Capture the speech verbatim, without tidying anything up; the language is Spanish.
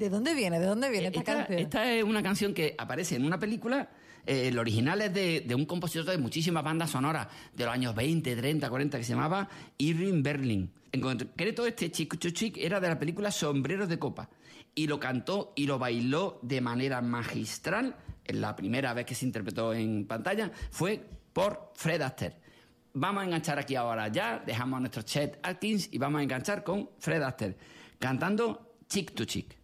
¿De dónde viene? ¿De dónde viene esta, esta canción? Esta es una canción que aparece en una película. Eh, el original es de, de un compositor de muchísimas bandas sonoras de los años veinte, treinta, cuarenta, que se llamaba Irving Berlin. En concreto, este Chic Chu Chic era de la película Sombreros de Copa. Y lo cantó y lo bailó de manera magistral. En la primera vez que se interpretó en pantalla fue por Fred Astaire. Vamos a enganchar aquí ahora ya. Dejamos a nuestro Chet Atkins y vamos a enganchar con Fred Astaire cantando Chic to Chic.